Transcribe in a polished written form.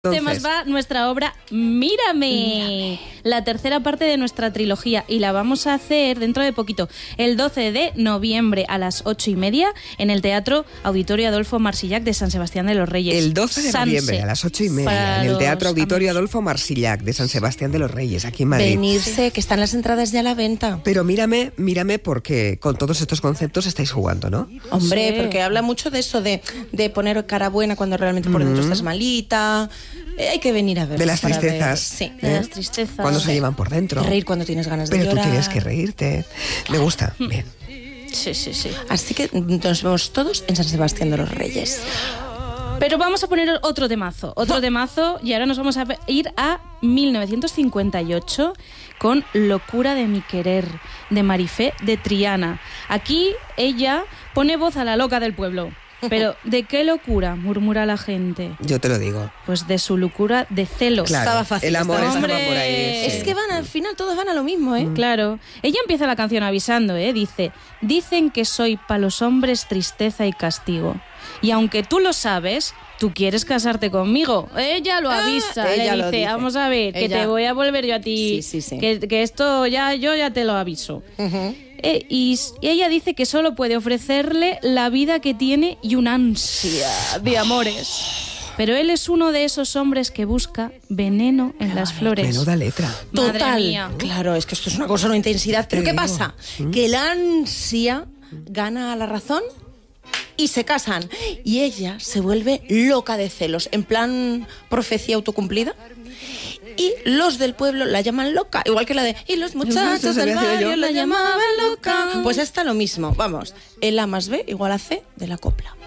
Temas va nuestra obra Mírame, la tercera parte de nuestra trilogía, y la vamos a hacer dentro de poquito, el 12 de noviembre a las 8:30 en el Teatro Auditorio Adolfo Marsillac de San Sebastián de los Reyes. El 12 de noviembre a las 8:30 en el Teatro Auditorio Adolfo Marsillac de San Sebastián de los Reyes, aquí en Madrid. Venirse, que están las entradas ya a la venta. Pero mírame porque con todos estos conceptos estáis jugando, ¿no? Hombre, Sí. porque habla mucho de eso, de poner cara buena cuando realmente por dentro estás malita. Hay que venir a ver. De las tristezas. Sí, de las tristezas. Cuando se llevan por dentro. Reír cuando tienes ganas de Pero llorar. tú tienes que reírte. Me gusta. Bien. Sí. Así que nos vemos todos en San Sebastián de los Reyes. Pero vamos a poner otro temazo, y ahora nos vamos a ir a 1958 con Locura de mi querer, de Marifé de Triana. Aquí ella pone voz a la loca del pueblo. Pero, ¿de qué locura? Murmura la gente. Yo te lo digo. Pues de su locura de celos. Claro, Estaba fácil, el amor estaba- estaba ¡Hombre! por ahí. Sí. Es que al final todos van a lo mismo, ¿eh? Claro. Ella empieza la canción avisando, Dice, dicen que soy pa' los hombres tristeza y castigo. Y aunque tú lo sabes, tú quieres casarte conmigo. Ella lo avisa, ella le lo dice, dice. vamos a ver, que Ella- te voy a volver yo a ti. Sí. Que esto yo ya te lo aviso. Y ella dice que solo puede ofrecerle la vida que tiene y una ansia de amores. Pero él es uno de esos hombres que busca veneno en las flores. Menuda letra. Madre Total. mía. Claro, es que esto es una cosa, una intensidad. Pero Te ¿qué digo. pasa? Que la ansia gana a la razón y se casan. Y ella se vuelve loca de celos, en plan profecía autocumplida. Y los del pueblo la llaman loca, igual que la de y los muchachos del barrio la llamaban loca. Pues está lo mismo, vamos, el A más B igual a C de la copla.